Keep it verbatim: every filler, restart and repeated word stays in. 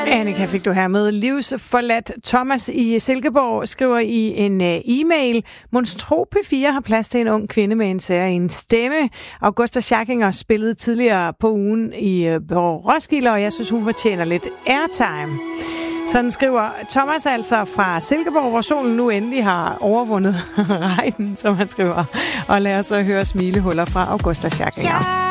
Annika fik du her med. Livsforladt Thomas i Silkeborg skriver i en uh, e-mail: Monstro P fire har plads til en ung kvinde med en særlig stemme. Augusta Schackinger spillede tidligere på ugen i uh, Roskilde, og jeg synes, hun fortjener lidt airtime. Sådan skriver Thomas altså fra Silkeborg, hvor solen nu endelig har overvundet regnen, som han skriver. Og lad os så høre smilehuller fra Augusta Schackinger.